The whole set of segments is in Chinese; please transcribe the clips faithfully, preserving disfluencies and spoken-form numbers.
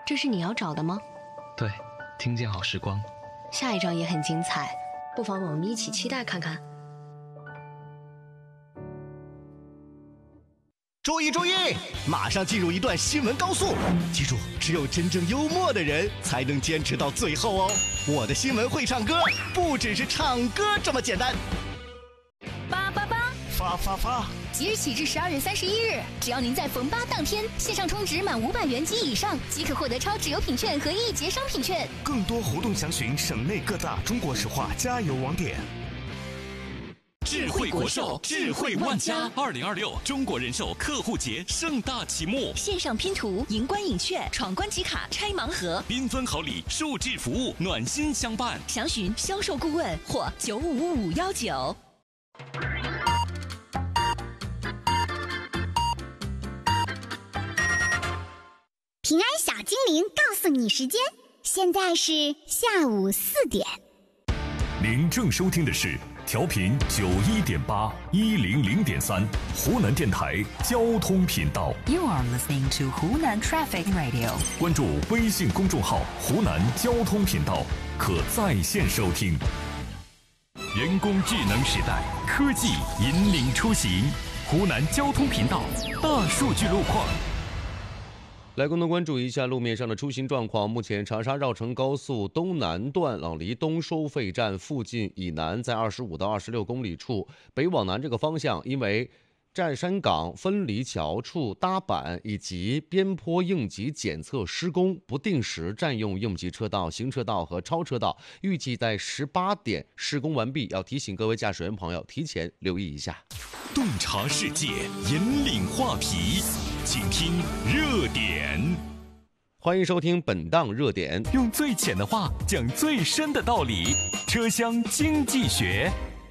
这是你要找的吗？ 对，听见好时光。 下一章也很精彩，不妨我们一起期待看看。 注意注意，马上进入一段新闻高速，记住，只有真正幽默的人才能坚持到最后哦。我的新闻会唱歌，不只是唱歌这么简单。 八八八， 发发发！ 即日起至十二月三十一日，只要您在逢八当天线上充值满五百元及以上，即可获得超值优品券和一节商品券。 更多活动详询省内各大中国石化加油网点。 智慧国寿，智慧万家。二零二六中国人寿客户节盛大启幕， 线上拼图、赢关影券、闯关集卡、拆盲盒， 缤纷好礼，数字服务，暖心相伴。 详询销售顾问或九五五幺九。 平安小精灵告诉你时间，现在是下午四点。 您正收听的是调频九一点八一零零点三湖南电台交通频道。 You are listening to 湖南 Traffic Radio。 关注微信公众号湖南交通频道，可在线收听。 人工智能时代，科技引领出行。湖南交通频道大数据路况。 来共同关注一下路面上的出行状况。目前长沙绕城高速东南段朗黎东收费站附近以南，在二十五到二十六公里处北往南这个方向，因为占山港分离桥处搭板以及边坡应急检测施工，不定时占用应急车道、行车道和超车道，预计在十八点施工完毕。要提醒各位驾驶员朋友提前留意一下。 洞察世界，引领话题，请听热点。 欢迎收听本档热点， 用最浅的话讲最深的道理，车厢经济学。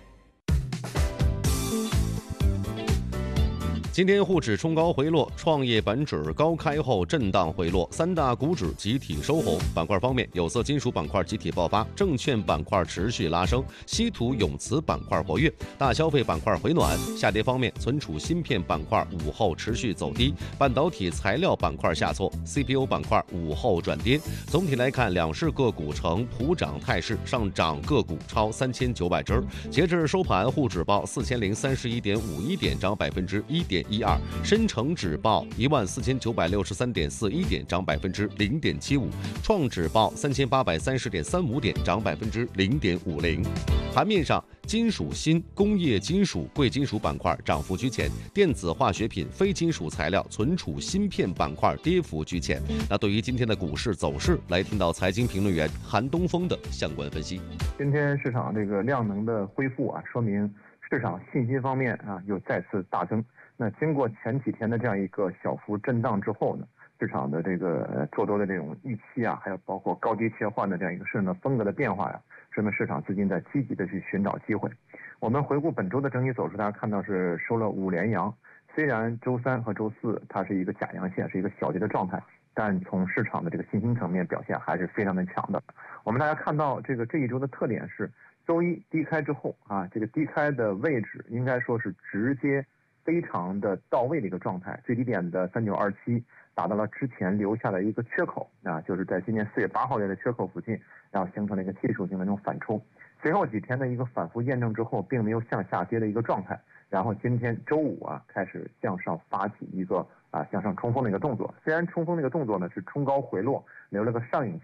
今天沪指冲高回落，创业板指高开后震荡回落，三大股指集体收红。板块方面，有色金属板块集体爆发，证券板块持续拉升，稀土永磁板块活跃，大消费板块回暖。下跌方面，存储芯片板块午后持续走低，半导体材料板块下挫 ，C P U 板块午后转跌。总体来看，两市个股呈普涨态势，上涨个股超三千九百只。截至收盘，沪指报四千零三十一点五一点，涨百分之一点一二，深成指报一万四千九百六十三点四一点，涨百分之零点七五，创指报三千八百三十点三五点，涨百分之零点五零。盘面上，金属锌、工业金属、贵金属板块涨幅居前，电子化学品、非金属材料、存储芯片板块跌幅居前。那对于今天的股市走势，来听到财经评论员韩东风的相关分析。 今天市场这个量能的恢复啊，说明市场信心方面啊又再次大增。那经过前几天的这样一个小幅震荡之后呢，市场的这个呃做多的这种预期啊，还有包括高低切换的这样一个市场的风格的变化呀、啊，说明市场资金在积极的去寻找机会。我们回顾本周的整体走势，大家看到是收了五连阳，虽然周三和周四它是一个假阳线，是一个小跌的状态，但从市场的这个信心层面表现还是非常的强的。我们大家看到这个这一周的特点是，周一低开之后啊，这个低开的位置应该说是直接非常的到位的一个状态，最低点的三九二七达到了之前留下的一个缺口啊，就是在今年四月八号这个缺口附近，然后形成了一个技术性的这种反冲。随后几天的一个反复验证之后，并没有向下跌的一个状态，然后今天周五啊开始向上发起一个啊向上冲锋的一个动作。虽然冲锋的一个动作呢是冲高回落，留了个上影